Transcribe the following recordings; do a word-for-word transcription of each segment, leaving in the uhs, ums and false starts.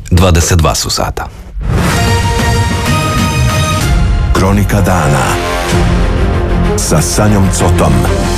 dvadeset dva su sata. Kronika dana sa Sanjom Cotom.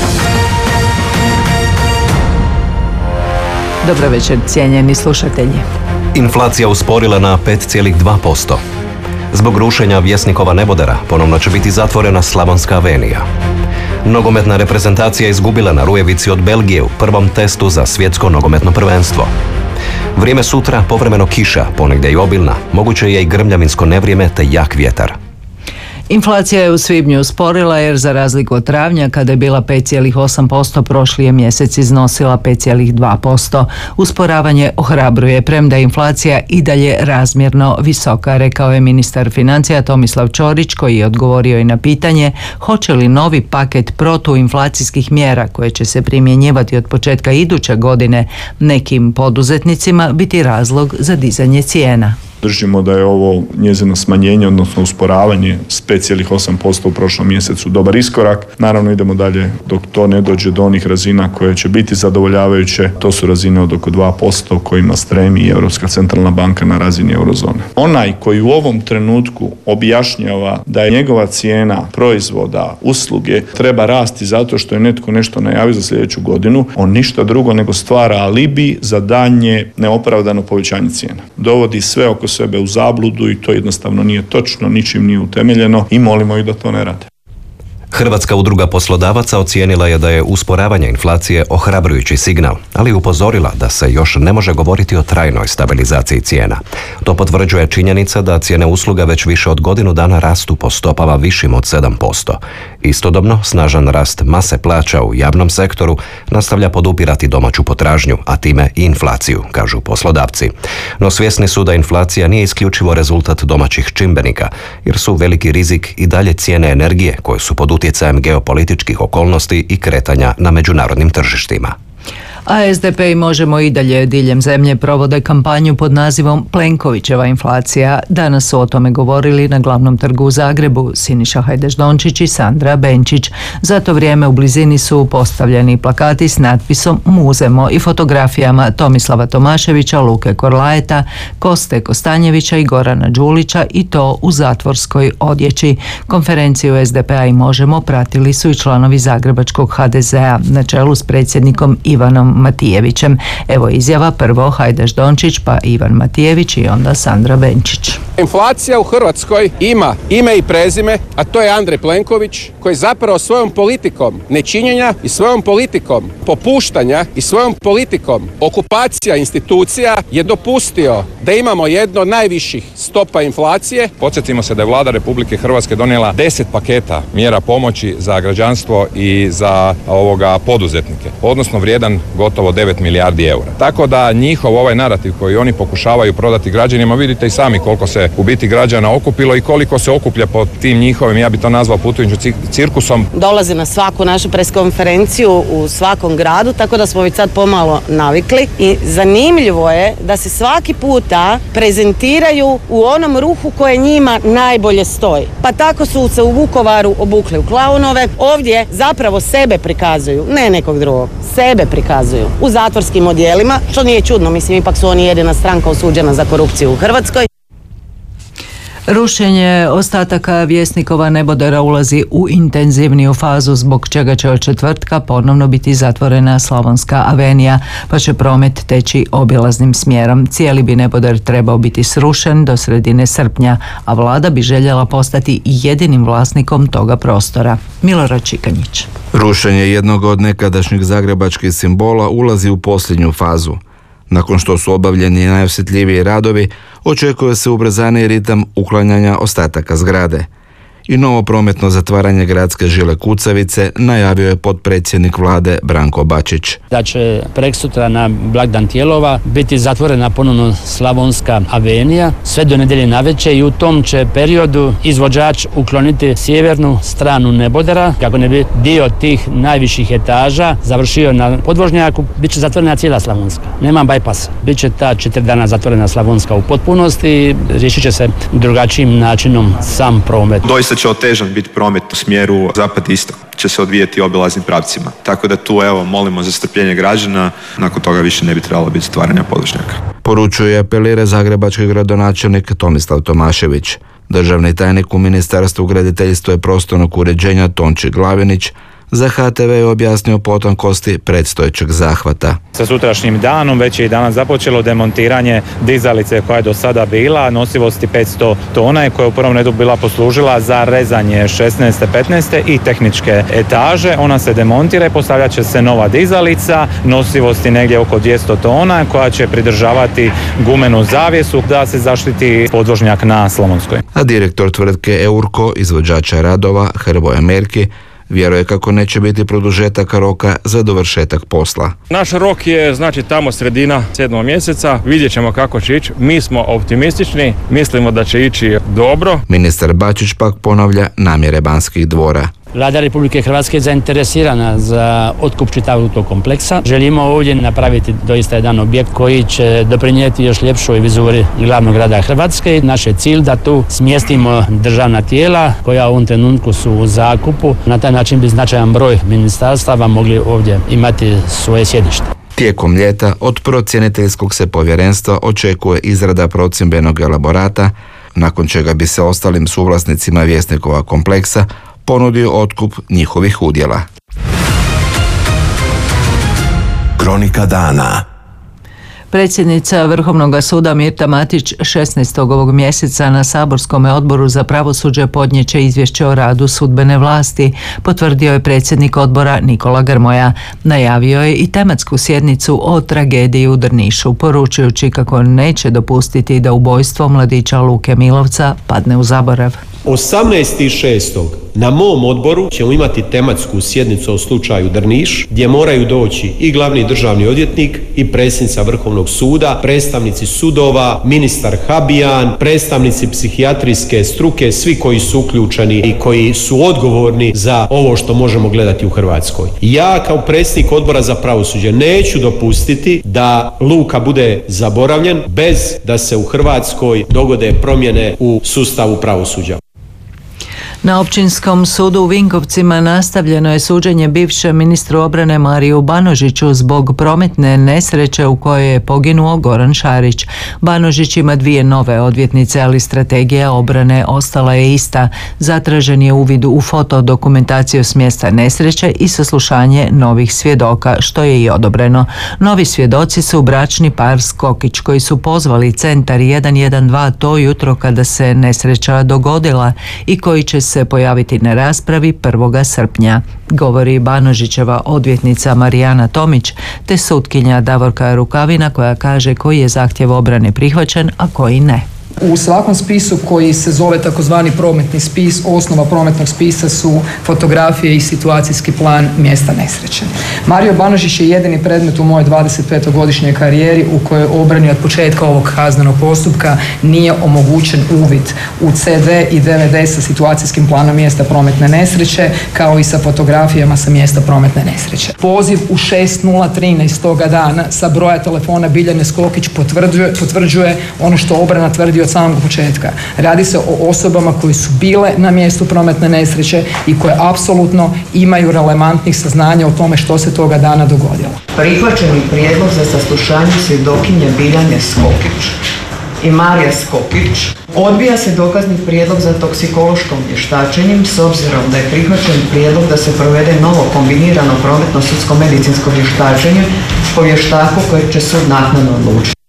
Dobro večer, cijenjeni slušatelji. Inflacija usporila na pet zarez dva posto. Zbog rušenja Vjesnikova nebodera ponovno će biti zatvorena Slavonska avenija. Nogometna reprezentacija izgubila na Rujevici od Belgije u prvom testu za svjetsko nogometno prvenstvo. Vrijeme sutra povremeno kiša, ponegdje i obilna, moguće je i grmljavinsko nevrijeme te jak vjetar. Inflacija je u svibnju usporila jer za razliku od travnja kada je bila pet zarez osam posto, prošli je mjesec iznosila pet zarez dva posto. Usporavanje ohrabruje, premda je inflacija i dalje razmjerno visoka, rekao je ministar financija Tomislav Ćorić, koji je odgovorio i na pitanje hoće li novi paket protuinflacijskih mjera koje će se primjenjivati od početka iduće godine nekim poduzetnicima biti razlog za dizanje cijena. Držimo da je ovo njezino smanjenje, odnosno usporavanje s pet zarez osam posto u prošlom mjesecu dobar iskorak. Naravno idemo dalje dok to ne dođe do onih razina koje će biti zadovoljavajuće. To su razine od oko dva posto kojima stremi i Europska centralna banka na razini eurozone. Onaj koji u ovom trenutku objašnjava da je njegova cijena proizvoda, usluge treba rasti zato što je netko nešto najavio za sljedeću godinu, on ništa drugo nego stvara alibi za daljnje neopravdano povećanje cijena. Dovodi sve oko sebe u zabludu i to jednostavno nije točno, ničim nije utemeljeno i molimo ih da to ne rade. Hrvatska udruga poslodavaca ocijenila je da je usporavanje inflacije ohrabrujući signal, ali upozorila da se još ne može govoriti o trajnoj stabilizaciji cijena. To potvrđuje činjenica da cijene usluga već više od godinu dana rastu po stopama višim od sedam posto. Istodobno, snažan rast mase plaća u javnom sektoru nastavlja podupirati domaću potražnju, a time i inflaciju, kažu poslodavci. No svjesni su da inflacija nije isključivo rezultat domaćih čimbenika, jer su veliki rizik i dalje cijene energije koje su pod utjecajem geopolitičkih okolnosti i kretanja na međunarodnim tržištima. A es de pe i Možemo i dalje diljem zemlje provode kampanju pod nazivom Plenkovićeva inflacija. Danas su o tome govorili na glavnom trgu u Zagrebu Siniša Hajdaš-Dončić i Sandra Benčić. Za to vrijeme u blizini su postavljeni plakati s natpisom Muzemo i fotografijama Tomislava Tomaševića, Luke Korlajeta, Koste Kostanjevića i Gorana Đulića, i to u zatvorskoj odjeći. Konferenciju es de pe-a i Možemo pratili su i članovi zagrebačkog ha de ze-a na čelu s predsjednikom Ivanom Matijevićem. Evo izjava, prvo Hajdaš-Dončić, pa Ivan Matijević i onda Sandra Benčić. Inflacija u Hrvatskoj ima ime i prezime, a to je Andrej Plenković, koji zapravo svojom politikom nečinjenja i svojom politikom popuštanja i svojom politikom okupacija institucija je dopustio da imamo jedno od najviših stopa inflacije. Podsjetimo se da je Vlada Republike Hrvatske donijela deset paketa mjera pomoći za građanstvo i za ovoga poduzetnike, odnosno vrijedan gotovo devet milijardi eura. Tako da njihov ovaj narativ koji oni pokušavaju prodati građanima, vidite i sami koliko se u biti građana okupilo i koliko se okuplja pod tim njihovim, ja bi to nazvao putujućim cirkusom. Dolazi na svaku našu preskonferenciju u svakom gradu, tako da smo već sad pomalo navikli i zanimljivo je da se svaki puta prezentiraju u onom ruhu koje njima najbolje stoji. Pa tako su se u Vukovaru obukli u klaunove, ovdje zapravo sebe prikazuju, ne nekog drugog, sebe prikazuju u zatvorskim odjelima, što nije čudno, mislim ipak su oni jedina stranka osuđena za korupciju u Hrvatskoj. Rušenje ostataka Vjesnikova nebodera ulazi u intenzivniju fazu, zbog čega će od četvrtka ponovno biti zatvorena Slavonska avenija, pa će promet teći obilaznim smjerom. Cijeli bi neboder trebao biti srušen do sredine srpnja, a vlada bi željela postati jedinim vlasnikom toga prostora. Milorad Čikanjić. Rušenje jednog od nekadašnjih zagrebačkih simbola ulazi u posljednju fazu. Nakon što su obavljeni najosjetljiviji radovi, očekuje se ubrzani ritam uklanjanja ostataka zgrade. I novo prometno zatvaranje gradske žile Kucavice najavio je potpredsjednik vlade Branko Bačić. Da će preksutra na blagdan Tijelova biti zatvorena ponovno Slavonska avenija sve do nedjelje navečer i u tom će periodu izvođač ukloniti sjevernu stranu nebodera kako ne bi dio tih najviših etaža završio na podvožnjaku. Biće zatvorena cijela Slavonska. Nema bajpasa. Biće ta četiri dana zatvorena Slavonska u potpunosti i riješit će se drugačijim načinom sam promet. Doista će otežan biti promet u smjeru zapad-istok, će se odvijeti obilaznim pravcima. Tako da tu evo molimo za strpljenje građana, nakon toga više ne bi trebalo biti stvaranja podvožnjaka. Poručuje i apelira zagrebački gradonačelnik Tomislav Tomašević. Državni tajnik u Ministarstvu graditeljstva i prostornog uređenja Tonči Glavinić za H T V je objasnio potankosti predstojećeg zahvata. Sa sutrašnjim danom već je i danas započelo demontiranje dizalice koja je do sada bila nosivosti petsto tona i koja je u prvom redu bila poslužila za rezanje šesnaeste, petnaeste i tehničke etaže. Ona se demontira i postavljat će se nova dizalica nosivosti negdje oko dvjesto tona koja će pridržavati gumenu zavjesu da se zaštiti podvožnjak na Slavonskoj. A direktor tvrtke Eurko, izvođača radova Hrvoje Merki, vjeruje kako neće biti produžetaka roka za dovršetak posla. Naš rok je znači tamo sredina sedmog mjeseca, vidjet ćemo kako će ići. Mi smo optimistični, mislimo da će ići dobro. Ministar Bačić pak ponavlja namjere Banskih dvora. Vlada Republike Hrvatske je zainteresirana za otkup čitavog tog kompleksa. Želimo ovdje napraviti doista jedan objekt koji će doprinijeti još ljepšoj vizuri glavnog grada Hrvatske. Naš je cilj da tu smjestimo državna tijela koja u ovom trenutku su u zakupu. Na taj način bi značajan broj ministarstava mogli ovdje imati svoje sjedište. Tijekom ljeta od procjeniteljskog se povjerenstva očekuje izrada procjembenog elaborata, nakon čega bi se ostalim suvlasnicima Vjesnikova kompleksa ponudio otkup njihovih udjela. Kronika dana. Predsjednica Vrhovnog suda Mirta Matić šesnaestog ovog mjeseca na Saborskom odboru za pravosuđe podnijeće izvješće o radu sudbene vlasti, potvrdio je predsjednik odbora Nikola Grmoja. Najavio je i tematsku sjednicu o tragediji u Drnišu, poručujući kako neće dopustiti da ubojstvo mladića Luke Milovca padne u zaborav. osamnaestog šestog na mom odboru ćemo imati tematsku sjednicu o slučaju Drniš, gdje moraju doći i glavni državni odvjetnik i predsjednica Vrhovnog suda, predstavnici sudova, ministar Habijan, predstavnici psihijatrijske struke, svi koji su uključeni i koji su odgovorni za ovo što možemo gledati u Hrvatskoj. Ja kao predsjednik odbora za pravosuđe neću dopustiti da Luka bude zaboravljen bez da se u Hrvatskoj dogode promjene u sustavu pravosuđa. Na Općinskom sudu u Vinkovcima nastavljeno je suđenje bivšem ministru obrane Mariju Banožiću zbog prometne nesreće u kojoj je poginuo Goran Šarić. Banožić ima dvije nove odvjetnice, ali strategija obrane ostala je ista. Zatražen je uvid u fotodokumentaciju s mjesta nesreće i saslušanje novih svjedoka, što je i odobreno. Novi svjedoci su bračni par Skokić koji su pozvali centar jedan jedan dva to jutro kada se nesreća dogodila i koji će se pojaviti na raspravi prvog srpnja, govori Banožićeva odvjetnica Marijana Tomić te sutkinja Davorka Rukavina koja kaže koji je zahtjev obrane prihvaćen, a koji ne. U svakom spisu koji se zove takozvani prometni spis, osnova prometnog spisa su fotografije i situacijski plan mjesta nesreće. Mario Banožić je jedini predmet u mojoj dvadesetpetogodišnjoj karijeri u kojoj obrani od početka ovog kaznenog postupka nije omogućen uvid u C D i D V D sa situacijskim planom mjesta prometne nesreće kao i sa fotografijama sa mjesta prometne nesreće. Poziv u šest nula trinaest toga dana sa broja telefona Biljane Skokić potvrđuje, potvrđuje ono što obrana tvrdi od samog početka. Radi se o osobama koji su bile na mjestu prometne nesreće i koje apsolutno imaju relevantnih saznanja o tome što se toga dana dogodilo. Prihvaćeni prijedlog za saslušanje svjedokinje Biljane Skokić i Marija Skokić. Odbija se dokazni prijedlog za toksikološkom vještačenjem s obzirom da je prihvaćen prijedlog da se provede novo kombinirano prometno sudsko medicinsko vještačenje po vještaku kojeg će sud naknadno odlučiti.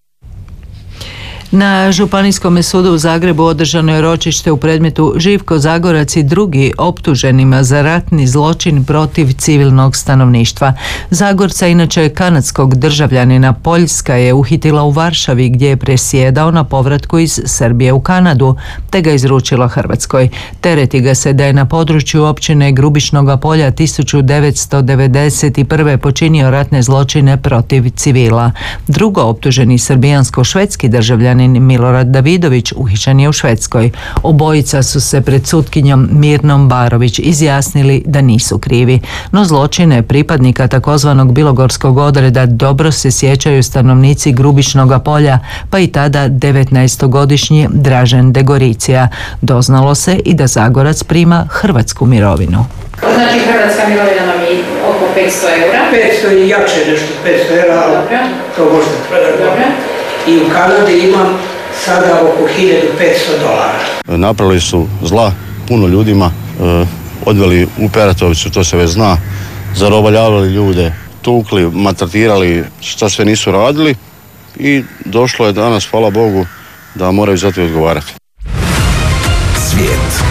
Na Županijskom sudu u Zagrebu održano je ročište u predmetu Živko Zagorac i drugi optuženima za ratni zločin protiv civilnog stanovništva. Zagorca, inače kanadskog državljanina, Poljska je uhitila u Varšavi gdje je presjedao na povratku iz Srbije u Kanadu, te ga izručila Hrvatskoj. Tereti ga se da je na području općine Grubišnoga polja tisuću devetsto devedeset prve počinio ratne zločine protiv civila. Drugo optuženi srbijansko-švedski državljanin Milorad Davidović uhićen je u Švedskoj. Obojica su se pred sutkinjom Mirnom Barović izjasnili da nisu krivi, no zločine pripadnika takozvanog bilogorskog odreda dobro se sjećaju stanovnici Grubišnoga polja, pa i tada devetnaestogodišnji Dražen Degoricija. Doznalo se i da Zagorac prima hrvatsku mirovinu. Znači hrvatska mirovina nam je oko petsto eura. petsto i jače nešto, petsto eura, ali to možete. Dobro. i u Kanadi imam sada oko hiljadu petsto dolara. Napravili su zla puno ljudima, odveli u Peratovicu, to se već zna, zarobaljavali ljude, tukli, maltretirali, šta sve nisu radili i došlo je danas, hvala Bogu, da moraju za to odgovarati. Svijet.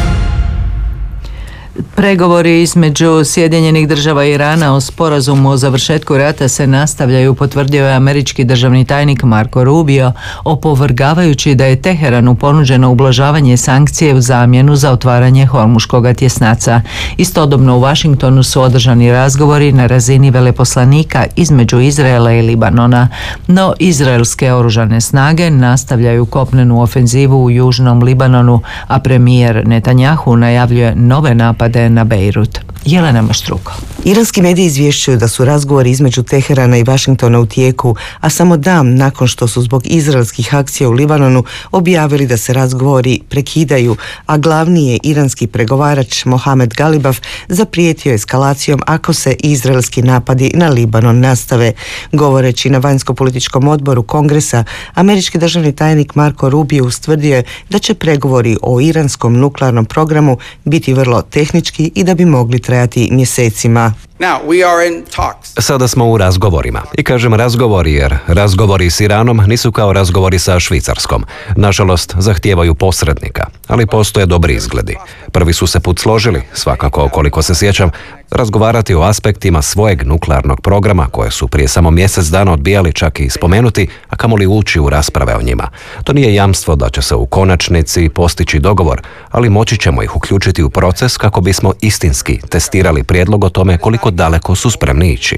Pregovori između Sjedinjenih država i Irana o sporazumu o završetku rata se nastavljaju, potvrdio je američki državni tajnik Marco Rubio, opovrgavajući da je Teheranu ponuđeno ublažavanje sankcije u zamjenu za otvaranje Hormuškog tjesnaca. Istodobno u Washingtonu su održani razgovori na razini veleposlanika između Izraela i Libanona, no izraelske oružane snage nastavljaju kopnenu ofenzivu u južnom Libanonu, a premijer Netanjahu najavljuje nove napade na Bejrut. Jelena Maštruko. Iranski mediji izvješćuju da su razgovori između Teherana i Washingtona u tijeku, a samo dan nakon što su zbog izraelskih akcija u Libanonu objavili da se razgovori prekidaju, a glavni je iranski pregovarač Mohamed Galibaf zaprijetio eskalacijom ako se izraelski napadi na Libanon nastave. Govoreći na vanjsko-političkom odboru Kongresa, američki državni tajnik Marco Rubio ustvrdio je da će pregovori o iranskom nuklearnom programu biti vrlo tehnički i da bi mogli trajati mjesecima. Sada smo u razgovorima. I kažem razgovori jer razgovori s Iranom nisu kao razgovori sa Švicarskom. Nažalost, zahtijevaju posrednika, ali postoje dobri izgledi. Prvi su se put složili, svakako koliko se sjećam, razgovarati o aspektima svojeg nuklearnog programa koje su prije samo mjesec dana odbijali čak i spomenuti, a kamoli ući u rasprave o njima. To nije jamstvo da će se u konačnici postići dogovor, ali moći ćemo ih uključiti u proces kako bismo istinski testirali prijedlog o tome koliko daleko su spremni ići.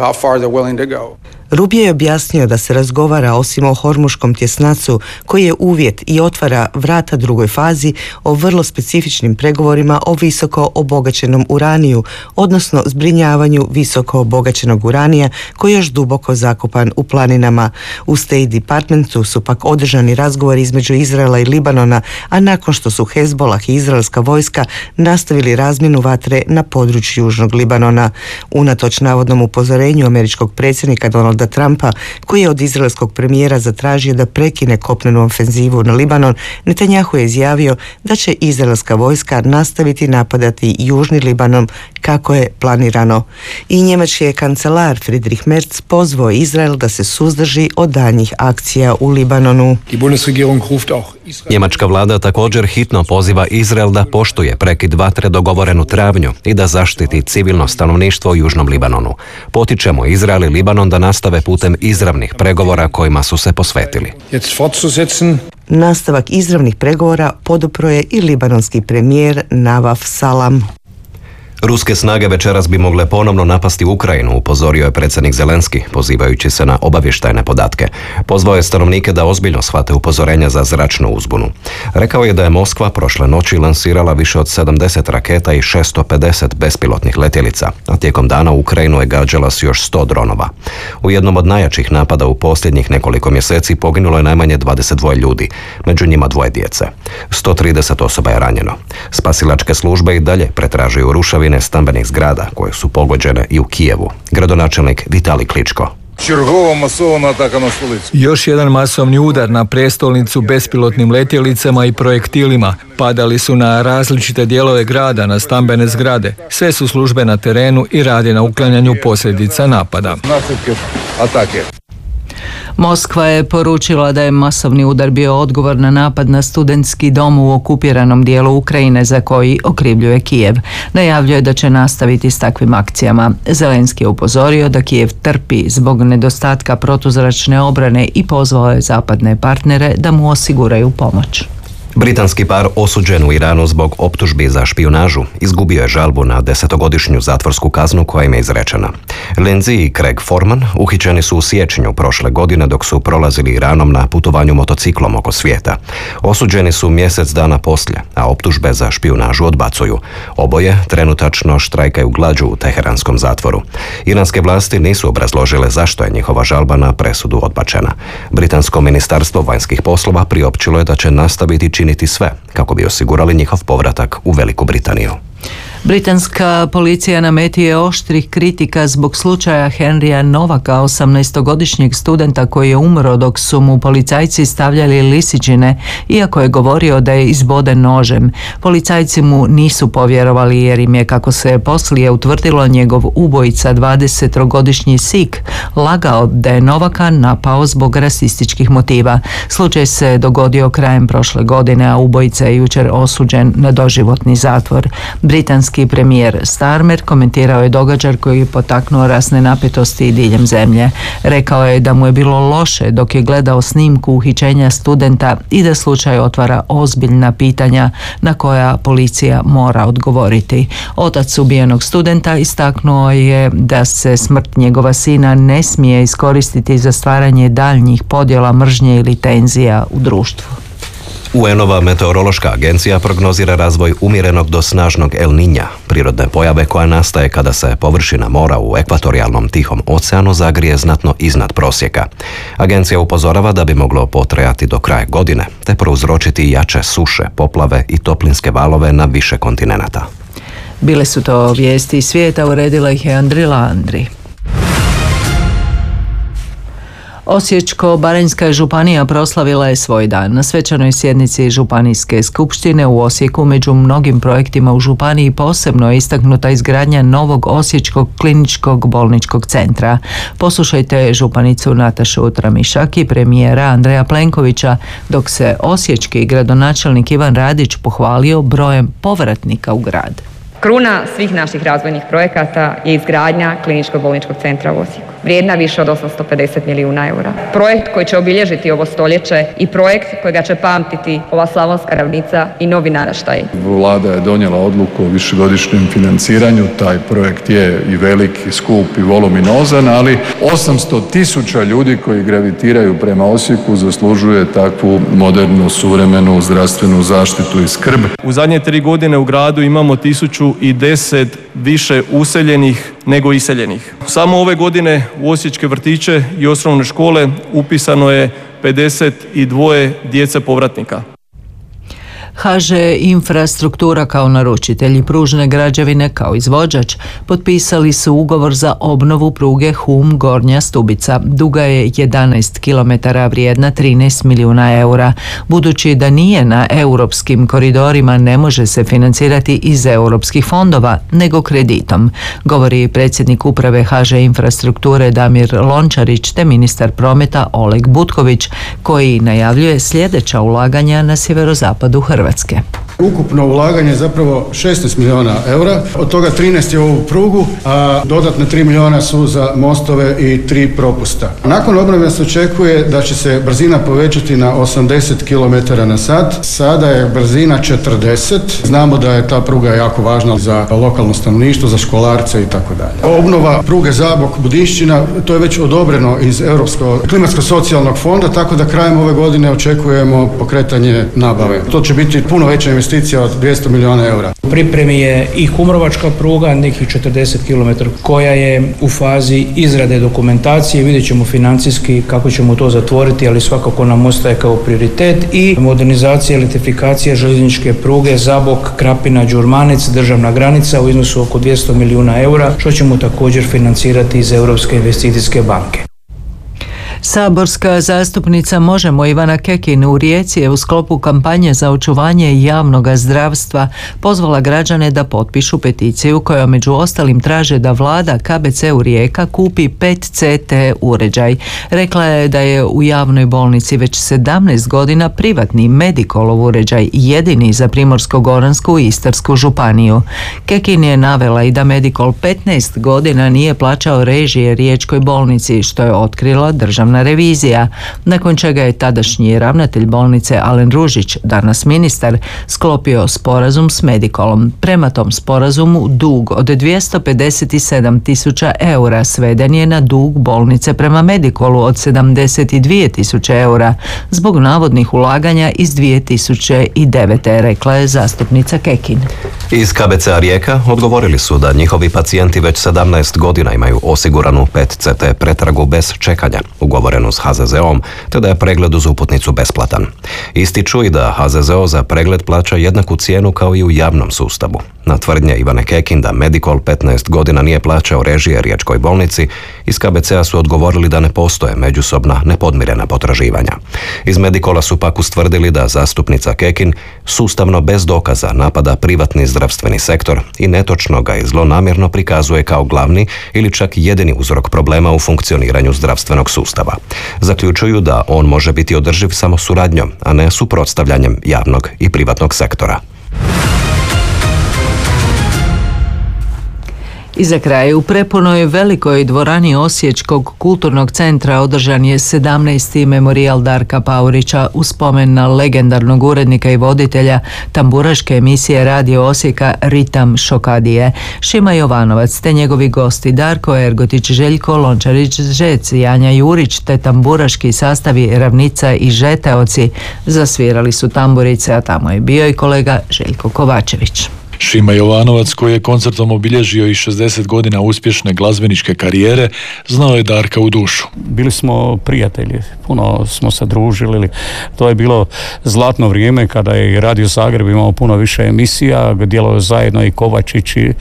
Rubio je objasnio da se razgovara osim o Hormuškom tjesnacu, koji je uvjet i otvara vrata drugoj fazi, o vrlo specifičnim pregovorima o visoko obogaćenom uraniju, odnosno zbrinjavanju visoko obogaćenog uranija koji je još duboko zakopan u planinama. U State Departmentu su pak održani razgovori između Izraela i Libanona, a nakon što su Hezbollah i izraelska vojska nastavili razmjenu vatre na području južnog Libanona. Unatoč navodnom upozorenju američkog predsjednika Donalda Trumpa, koji je od izraelskog premijera zatražio da prekine kopnenu ofenzivu na Libanon, Netanjahu je izjavio da će izraelska vojska nastaviti napadati južni Libanon kako je planirano. I njemački je kancelar Friedrich Merz pozvao Izrael da se suzdrži od daljnjih akcija u Libanonu. Njemačka vlada također hitno poziva Izrael da poštuje prekid vatre dogovoren u travnju i da zaštiti civilno stanovništvo u južnom Libanonu. Potičemo Izrael i Libanon da nastave putem izravnih pregovora kojima su se posvetili. Nastavak izravnih pregovora podupro je i libanonski premijer Navaf Salam. Ruske snage večeras bi mogle ponovno napasti Ukrajinu, upozorio je predsjednik Zelenski, pozivajući se na obavještajne podatke. Pozvao je stanovnike da ozbiljno shvate upozorenja za zračnu uzbunu. Rekao je da je Moskva prošle noći lansirala više od sedamdeset raketa i šesto pedeset bespilotnih letjelica, a tijekom dana Ukrajinu je gađala s još sto dronova. U jednom od najjačih napada u posljednjih nekoliko mjeseci poginulo je najmanje dvadeset dva ljudi, među njima dvoje djece. sto trideset osoba je ranjeno. Spasilačke službe i dalje pretražuju rušavine stambenih zgrada koje su pogođene i u Kijevu. Gradonačelnik Vitali Kličko. Još jedan masovni udar na prijestolnicu bespilotnim letjelicama i projektilima. Padali su na različite dijelove grada, na stambene zgrade. Sve su službe na terenu i rade na uklanjanju posljedica napada. Moskva je poručila da je masovni udar bio odgovor na napad na studentski dom u okupiranom dijelu Ukrajine za koji okrivljuje Kijev. Najavljuje da će nastaviti s takvim akcijama. Zelenski je upozorio da Kijev trpi zbog nedostatka protuzračne obrane i pozvao je zapadne partnere da mu osiguraju pomoć. Britanski par osuđen u Iranu zbog optužbi za špijunažu izgubio je žalbu na desetogodišnju zatvorsku kaznu koja im je izrečena. Lindsay i Craig Foreman uhićeni su u siječnju prošle godine dok su prolazili Iranom na putovanju motociklom oko svijeta. Osuđeni su mjesec dana poslije, a optužbe za špijunažu odbacuju. Oboje trenutačno štrajkaju glađu u teheranskom zatvoru. Iranske vlasti nisu obrazložile zašto je njihova žalba na presudu odbačena. Britansko ministarstvo vanjskih poslova priopćilo je da će nastaviti činiti sve kako bi osigurali njihov povratak u Veliku Britaniju. Britanska policija na meti je oštrih kritika zbog slučaja Henrya Novaka, osamnaestogodišnjeg studenta koji je umro dok su mu policajci stavljali lisičine, iako je govorio da je izboden nožem. Policajci mu nisu povjerovali jer im je, kako se poslije utvrdilo, njegov ubojica, dvadesetogodišnji Sik, lagao da je Novaka napao zbog rasističkih motiva. Slučaj se dogodio krajem prošle godine, a ubojica je jučer osuđen na doživotni zatvor. Britanski premijer Starmer komentirao je događaj koji je potaknuo rasne napetosti diljem zemlje. Rekao je da mu je bilo loše dok je gledao snimku uhićenja studenta i da slučaj otvara ozbiljna pitanja na koja policija mora odgovoriti. Otac ubijenog studenta istaknuo je da se smrt njegova sina ne smije iskoristiti za stvaranje daljnjih podjela, mržnje ili tenzija u društvu. U en-ova meteorološka agencija prognozira razvoj umjerenog do snažnog El Niña, prirodne pojave koja nastaje kada se površina mora u ekvatorijalnom Tihom oceanu zagrije znatno iznad prosjeka. Agencija upozorava da bi moglo potrajati do kraja godine, te prouzročiti jače suše, poplave i toplinske valove na više kontinenata. Bile su to vijesti iz svijeta, uredila ih je Andrila Andri. Osječko-baranjska županija proslavila je svoj dan. Na svečanoj sjednici Županijske skupštine u Osijeku među mnogim projektima u županiji posebno je istaknuta izgradnja novog Osječkog kliničkog bolničkog centra. Poslušajte županicu Natašu Tramišak i premijera Andreja Plenkovića, dok se osječki gradonačelnik Ivan Radić pohvalio brojem povratnika u grad. Kruna svih naših razvojnih projekata je izgradnja kliničkog bolničkog centra u Osijeku, vrijedna više od osamsto pedeset milijuna eura. Projekt koji će obilježiti ovo stoljeće i projekt kojega će pamtiti ova slavonska ravnica i novi naraštaj. Vlada je donijela odluku o višegodišnjem financiranju, taj projekt je i velik, i skup, i voluminozan, ali osamsto tisuća ljudi koji gravitiraju prema Osijeku zaslužuje takvu modernu, suvremenu zdravstvenu zaštitu i skrb. U zadnje tri godine u gradu imamo tisuću i deset više useljenih nego iseljenih. Samo ove godine u osječke vrtiće i osnovne škole upisano je pedeset dva djece povratnika. ha že Infrastruktura kao naručitelj i Pružne građevine kao izvođač potpisali su ugovor za obnovu pruge Hum-Gornja Stubica. Duga je jedanaest kilometara, vrijedna trinaest milijuna eura. Budući da nije na europskim koridorima, ne može se financirati iz europskih fondova, nego kreditom, govori predsjednik uprave ha že Infrastrukture Damir Lončarić te ministar prometa Oleg Butković, koji najavljuje sljedeća ulaganja na sjeverozapadu Hrvatske. Ukupno ulaganje je zapravo šesnaest milijuna eura, od toga trinaest je u ovu prugu, a dodatne tri milijuna su za mostove i tri propusta. Nakon obnove se očekuje da će se brzina povećati na osamdeset kilometara na sat, sada je brzina četrdeset. Znamo da je ta pruga jako važna za lokalno stanovništvo, za školarce i tako dalje. Obnova pruge Zabok-Budišćina, to je već odobreno iz Europskog klimatsko-socijalnog fonda, tako da krajem ove godine očekujemo pokretanje nabave. To će biti puno veća investicija od dvjesto milijuna eura. U pripremi je i Kumrovačka pruga, nekih četrdeset kilometara, koja je u fazi izrade dokumentacije. Vidjet ćemo financijski kako ćemo to zatvoriti, ali svakako nam ostaje kao prioritet i modernizacija i elektrifikacija željezničke pruge Zabok, Krapina, Đurmanec, državna granica u iznosu oko dvjesto milijuna eura, što ćemo također financirati iz Europske investicijske banke. Saborska zastupnica Možemo Ivana Kekin u Rijeci je u sklopu kampanje za očuvanje javnog zdravstva pozvala građane da potpišu peticiju koja među ostalim traže da vlada ka be ce u Rijeka kupi P E T C T uređaj. Rekla je da je u javnoj bolnici već sedamnaest godina privatni Medicolov uređaj jedini za Primorsko-goransku i Istarsku županiju. Kekin je navela i da Medicol petnaest godina nije plaćao režije riječkoj bolnici, što je otkrila državna revizija, nakon čega je tadašnji ravnatelj bolnice Alen Ružić, danas ministar, sklopio sporazum s Medicolom. Prema tom sporazumu dug od dvjesto pedeset sedam tisuća eura sveden je na dug bolnice prema Medicolu od sedamdeset dvije tisuće eura zbog navodnih ulaganja iz dvije tisuće devete. rekla je zastupnica Kekin. Iz ka be ce-a Rijeka odgovorili su da njihovi pacijenti već sedamnaest godina imaju osiguranu P E T C T pretragu bez čekanja. Ugovor dogovoreno s H Z Z O-om, te da je pregled uz uputnicu besplatan. Ističu i da H Z Z O za pregled plaća jednaku cijenu kao i u javnom sustavu. Na tvrdnje Ivane Kekin da Medikol petnaest godina nije plaćao režije riječkoj bolnici, iz K B C-a su odgovorili da ne postoje međusobna nepodmirena potraživanja. Iz Medikola su pak ustvrdili da zastupnica Kekin sustavno bez dokaza napada privatni zdravstveni sektor i netočno ga i zlonamjerno prikazuje kao glavni ili čak jedini uzrok problema u funkcioniranju zdravstvenog sustava. Zaključuju da on može biti održiv samo suradnjom, a ne suprotstavljanjem javnog i privatnog sektora. I za kraj, u prepunoj velikoj dvorani Osječkog kulturnog centra održan je sedamnaesti memorijal Darka Paurića u spomen na legendarnog urednika i voditelja tamburaške emisije Radio Osijeka Ritam Šokadije, Šima Jovanovac, te njegovi gosti Darko Ergotić, Željko Lončarić-Žec, Janja Jurić, te tamburaški sastavi Ravnica i Žeteoci zasvirali su tamburice, a tamo je bio i kolega Željko Kovačević. Šima Jovanovac, koji je koncertom obilježio i šezdeset godina uspješne glazbeničke karijere, znao je Darka u dušu. Bili smo prijatelji, puno smo se družili. To je bilo zlatno vrijeme kada je Radio Zagreb imao puno više emisija, djelovao zajedno i Kovačić i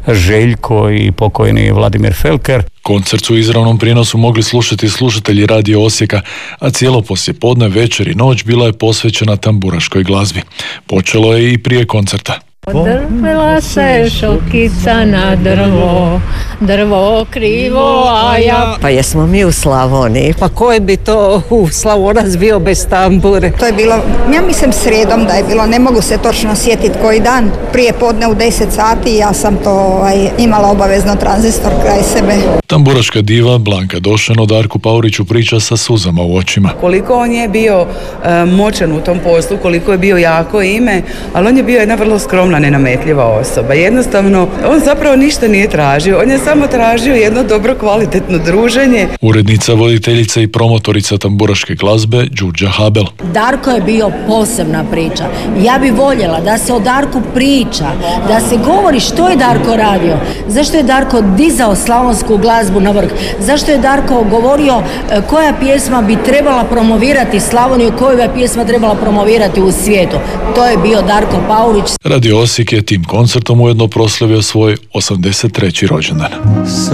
Željko i pokojni Vladimir Felker. Koncert su u izravnom prijenosu mogli slušati slušatelji Radio Osijeka, a cijelo poslijepodne, večer i noć bila je posvećena tamburaškoj glazbi. Počelo je i prije koncerta. Drvila se šokica na drvo, drvo krivo, a ja... Pa jesmo mi u Slavoniji, pa koji bi to u Slavonac bio bez tambure? To je bilo, ja mislim srijedom da je bilo, ne mogu se točno sjetiti koji dan, prije podne u deset sati ja sam to ovaj, imala obavezno tranzistor kraj sebe. Tamburaška diva Blanka Došan o Darku Pauriću priča sa suzama u očima. Koliko on je bio uh, moćan u tom poslu, koliko je bio jako ime, ali on je bio jedna vrlo skromna, nenametljiva osoba. Jednostavno, on zapravo ništa nije tražio, on je samo tražio jedno dobro kvalitetno druženje. Urednica, voditeljica i promotorica tamburaške glazbe Đurđa Habel. Darko je bio posebna priča. Ja bi voljela da se o Darku priča, da se govori što je Darko radio, zašto je Darko dizao slavonsku glazbu na vrh, zašto je Darko govorio koja pjesma bi trebala promovirati Slavoniju, koja bi pjesma trebala promovirati u svijetu. To je bio Darko Paurić. Radio Osijek je tim koncertom ujedno proslavio svoj osamdeset treći rođendan.